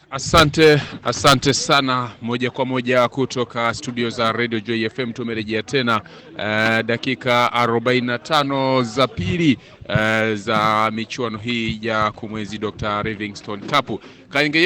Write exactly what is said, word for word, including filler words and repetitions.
Asante, asante sana. Moja kwa moja kutoka studio za Radio Joy F M tumerejea tena uh, dakika arobaini na tano za pili uh, za michuano hii ya kumwezi Doctor Livingstone Cup. Kainge